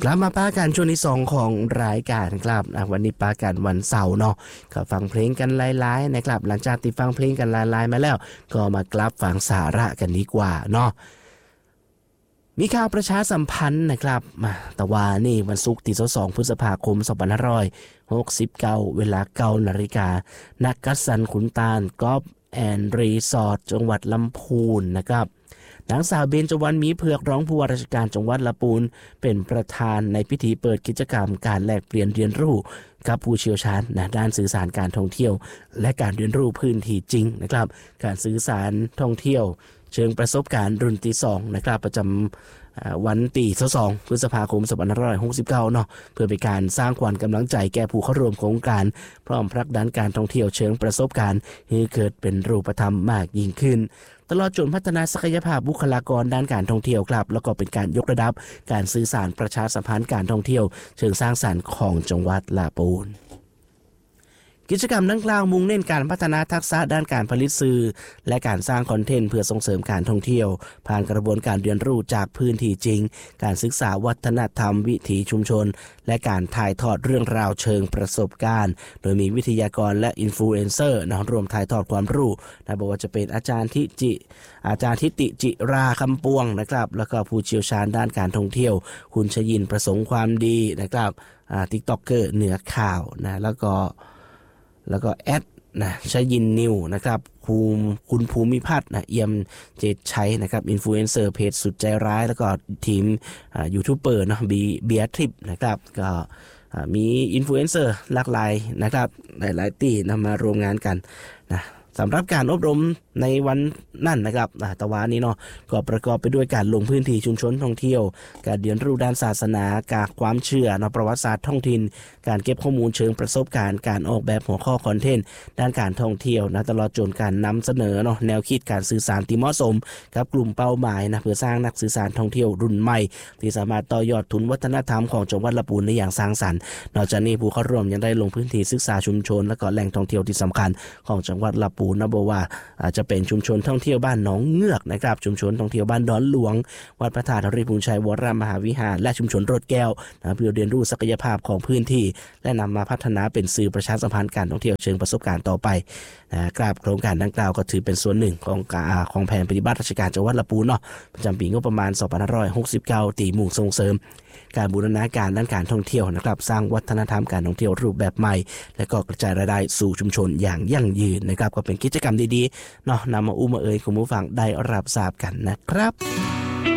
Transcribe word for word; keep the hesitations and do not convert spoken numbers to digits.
กลับมาป้ากันช่วงที่สองของรายการครับวันนี้ป้ากันวันเสาร์เนาะก็ฟังเพลงกันหลายๆนะครับหลังจากที่ฟังเพลงกันหลายๆมาแล้วก็มากลับฟังสาระกันดีกว่าเนาะมีข่าวประชาสัมพันธ์นะครับมาแต่ว่านี่วันศุกร์ที่สองพฤษภาคมสองพันห้าร้อยหกสิบเก้าเวลาเก้านาฬิกานักกัสสันขุนตาลกอล์ฟแอนด์รีสอร์ทจังหวัดลำพูนนะครับนางสาวเบญจวรรณมีเผือกรองผู้ว่าราชการจังหวัดลำพูนเป็นประธานในพิธีเปิดกิจกรรมการแลกเปลี่ยนเรียนรู้กับผู้เชี่ยวชาญนะด้านสื่อสารการท่องเที่ยวและการเรียนรู้พื้นที่จริงนะครับการสื่อสารท่องเที่ยวเชิงประสบการณ์รุ่นที่สองนะครับประจำวันที่สองพฤษภาคมสองพันห้าร้อยหกสิบเก้าเนาะเพื่อเป็นการสร้างขวัญกำลังใจแก่ผู้เข้าร่วมโครงการพร้อมผลักดันการท่องเที่ยวเชิงประสบการณ์ให้เกิดเป็นรูปธรรมมากยิ่งขึ้นตลอดจนพัฒนาศักยภาพบุคลากรด้านการท่องเที่ยวครับแล้วก็เป็นการยกระดับการสื่อสารประชาสัมพันธ์การท่องเที่ยวเชิงสร้างสรรค์ของจังหวัดลำพูนกิจกรรมดังกล่าวมุ่งเน้นการพัฒนาทักษะด้านการผลิตสื่อและการสร้างคอนเทนต์เพื่อส่งเสริมการท่องเที่ยวผ่านกระบวนการเรียนรู้จากพื้นที่จริงการศึกษาวัฒนธรรมวิถีชุมชนและการถ่ายทอดเรื่องราวเชิงประสบการณ์โดยมีวิทยากรและอินฟลูเอนเซอร์นะรวมถ่ายทอดความรู้นะบอกว่าจะเป็นอาจารย์ทิจิอาจารย์ทิติจิราคำปวงนะครับแล้วก็ผู้เชี่ยวชาญด้านการท่องเที่ยวคุณชยินประสงค์ความดีนะครับอ่า TikToker เหนือข่าวนะแล้วก็แล้วก็แอดนะชยินนิวนะครับภูมิคุณภูมิพัฒน์นะเอี่ยมเจตชัยนะครับอินฟลูเอนเซอร์เพจสุดใจร้ายแล้วก็ทีมอ่ายูทูบเบอร์เนาะบีเบียทริปนะครับก็มีอินฟลูเอนเซอร์หลากหลายนะครับหลายๆที่นำมารวมงานกันนะสำหรับการอบรมในวันนั่นนะครับตะวันนี้เนาะก็ประกอบไปด้วยการลงพื้นที่ชุมชนท่องเที่ยวการเรียนรู้ด้านศาสนาการความเชื่อเนาะประวัติศาสตร์ท้องถิ่นการเก็บข้อมูลเชิงประสบการณ์การออกแบบหัวข้อคอนเทนต์ด้านการท่องเที่ยวนะตลอดจนการนำเสนอเนาะแนวคิดการสื่อสารที่เหมาะสมกับกลุ่มเป้าหมายนะเพื่อสร้างนักสื่อสารท่องเที่ยวรุ่นใหม่ที่สามารถต่อยอดทุนวัฒนธรรมของจังหวัดลำพูนได้อย่างสร้างสรรค์นอกจากนี้ผู้เข้าร่วมยังได้ลงพื้นที่ศึกษาชุมชนและก็แหล่งท่องเที่ยวที่สำคัญของจังหวัดลำพูนนะบอกว่าจะเป็นชุมชนท่องเที่ยวบ้านหนองเงือกนะครับชุมชนท่องเที่ยวบ้านดอนหลวงวัดพระธาตุริพุนชัยวรมหาวิหารและชุมชนรถแก้วนะเพื่อเรียนรู้ศักยภาพของพื้นที่และนำมาพัฒนาเป็นสื่อประชาสัมพันธ์การท่องเที่ยวเชิงประสบการณ์ต่อไปนะครับโครงการดังกล่าวก็ถือเป็นส่วนหนึ่งของการของแผนปฏิบัติราชการจังหวัดลำพูนเนาะประจำปีงบประมาณสองพันห้าร้อยหกสิบเก้าที่มุ่งส่งเสริมการบูรณาการด้านการท่องเที่ยวนะครับสร้างวัฒนธรรมการท่องเที่ยวรูปแบบใหม่และก็กระจายรายได้สู่ชุมชนอย่างยั่งยืนนะครับก็เป็นกิจกรรมดีๆเนาะนำมาอุ้มมาเอ่ยคุณผู้ฟังได้รับทราบกันนะครับ